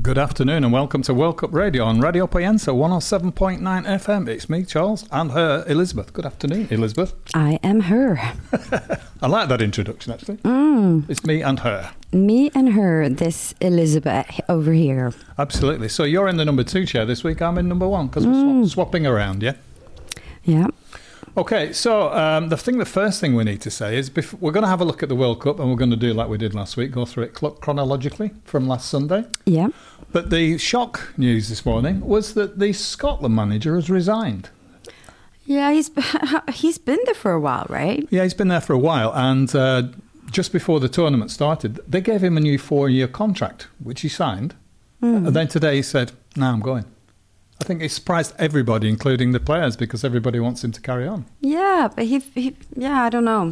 Good afternoon and welcome to World Cup Radio on Radio Pienza 107.9 FM. It's me, Charles, and her, Elizabeth. Good afternoon, Elizabeth. I am her. I like that introduction, actually. It's me and her. Me and her, this Elizabeth over here. Absolutely. So you're in the number 2 chair this week. I'm in number 1 because we're swapping around, yeah? Yeah. Okay, so the first thing we need to say is we're going to have a look at the World Cup and we're going to do like we did last week, go through it chronologically from last Sunday. Yeah. But the shock news this morning was that the Scotland manager has resigned. Yeah, he's been there for a while, right? Yeah, he's been there for a while, and just before the tournament started, they gave him a new 4-year contract, which he signed. And then today he said, "No, I'm going." I think it surprised everybody, including the players, because everybody wants him to carry on. Yeah, but he I don't know.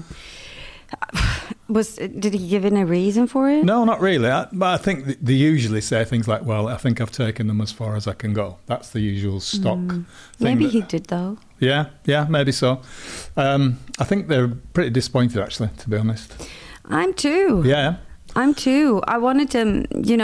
Did he give any reason for it? No, not really. But I think they usually say things like, "Well, I think I've taken them as far as I can go." That's the usual stock thing. Maybe he did, though. Yeah, maybe so. I think they're pretty disappointed, actually, to be honest. I'm too. Yeah. I'm too. I wanted them,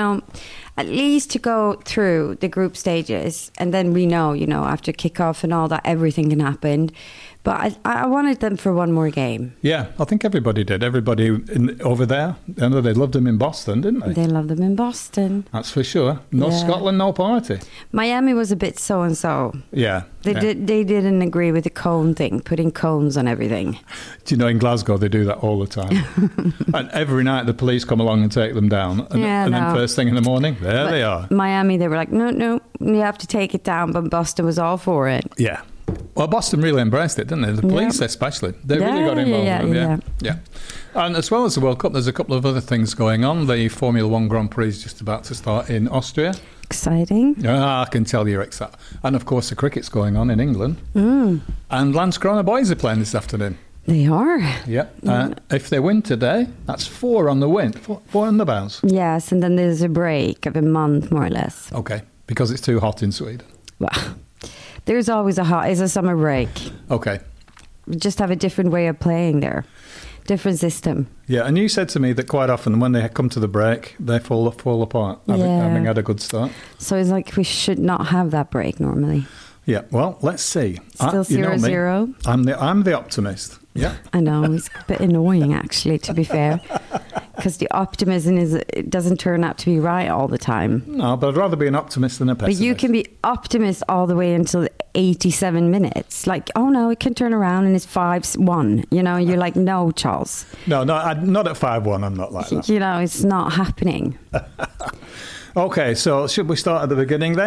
at least to go through the group stages, and then we know, after kickoff and all that, everything can happen. But I wanted them for one more game. Yeah, I think everybody did. Everybody over there, I know they loved him in Boston, didn't they? They loved them in Boston. That's for sure. No Scotland, no party. Miami was a bit so-and-so. Yeah. They didn't agree with the cone thing, putting cones on everything. Do you know, in Glasgow, they do that all the time. And every night the police come along and take them down. And then first thing in the morning, they are. Miami, they were like, no, you have to take it down. But Boston was all for it. Yeah. Well, Boston really embraced it, didn't they? The police especially. They really got involved with them. Yeah. And as well as the World Cup, there's a couple of other things going on. The Formula 1 Grand Prix is just about to start in Austria. Exciting. I can tell you're excited. And of course, the cricket's going on in England. And Landskrona boys are playing this afternoon. They are. Yeah. If they win today, that's 4 on the win, 4 on the bounce. Yes, and then there's a break of a month, more or less. Okay, because it's too hot in Sweden. Well, there's always it's a summer break. Okay. We just have a different way of playing there. Different system. Yeah, and you said to me that quite often when they come to the break, they fall apart, having had a good start. So it's like we should not have that break normally. Yeah, well, let's see. Still 0-0. I'm the optimist. Yeah. I know, it's a bit annoying actually, to be fair. Because the optimism it doesn't turn out to be right all the time. No, but I'd rather be an optimist than a pessimist. But you can be optimist all the way until 87 minutes. Like, oh no, it can turn around and it's 5-1. You're like, no, Charles. No, not at 5-1. I'm not like that. It's not happening. Okay, so should we start at the beginning then?